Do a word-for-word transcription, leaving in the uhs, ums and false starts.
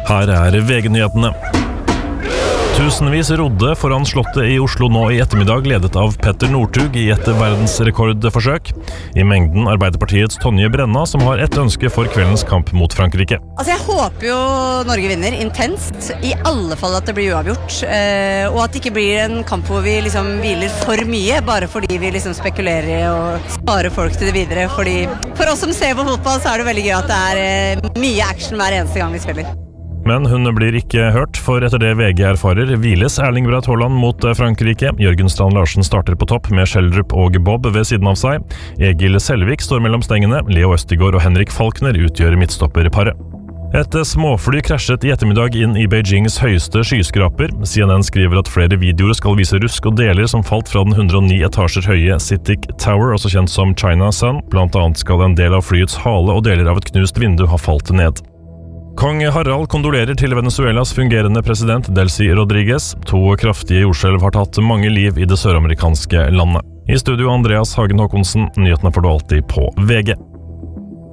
Her er V G-nyhetene. Tusenvis rodde foran slottet i Oslo nå i ettermiddag, ledet av Petter Northug i et verdensrekordforsøk. I mengden Arbeiderpartiets Tonje Brenna, som har ett ønske for kveldens kamp mot Frankrike. Altså jeg håper jo Norge vinner intenst, i alle fall at det blir uavgjort, eh, og at det ikke blir en kamp hvor vi liksom hviler for mye, bare fordi vi liksom spekulerer og sparer folk til det videre. Fordi for oss som ser på fotball, så er det veldig gøy at det er eh, mye action hver eneste gang vi spiller. Men hun blir ikke hørt, for etter det V G erfarer, hviles Erling Braut Haaland mot Frankrike. Jørgen Strand Larsen starter på topp med Schjelderup og Bob ved siden av seg. Egil Selvik står mellom stengene. Leo Østigård og Henrik Falkner utgjør midtstopperparet. Et småfly krasjet i ettermiddag inn i Beijings høyeste skyskraper. C N N skriver at flere videoer skal vise rusk og deler som falt fra den hundre og ni etasjer høye Citic Tower, også kjent som China Sun. Blant annet skal en del av flyets hale og deler av et knust vindu ha falt ned. Kong Harald kondolerer til Venezuelas fungerende president Delcy Rodriguez. To kraftige jordskjelv har tatt mange liv i det søramerikanske landet. I studio Andreas Hagen Håkonsen, nyhetene får du alltid på V G.